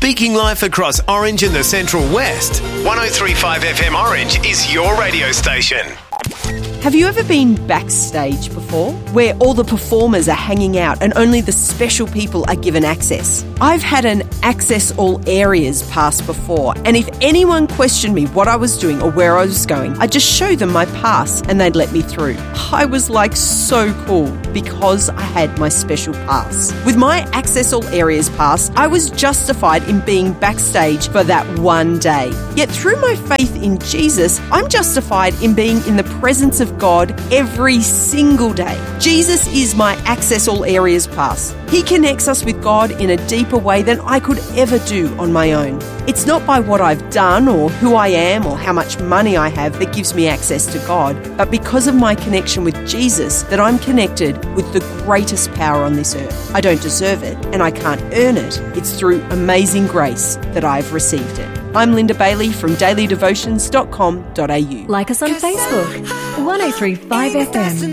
Speaking life across Orange and the Central West. 103.5 FM Orange is your radio station. Have you ever been backstage before, where all the performers are hanging out and only the special people are given access? I've had an access all areas pass before, and if anyone questioned me what I was doing or where I was going, I'd just show them my pass and they'd let me through. I was like so cool because I had my special pass. With my access all areas pass, I was justified in being backstage for that one day. Yet through my faith in Jesus, I'm justified in being in the presence of God every single day. Jesus is my access all areas pass. He connects us with God in a deeper way than I could ever do on my own. It's not by what I've done or who I am or how much money I have that gives me access to God, but because of my connection with Jesus that I'm connected with the greatest power on this earth. I don't deserve it and I can't earn it. It's through amazing grace that I've received it. I'm Linda Bailey from dailydevotions.com.au. Like us on Facebook, 103.5 FM.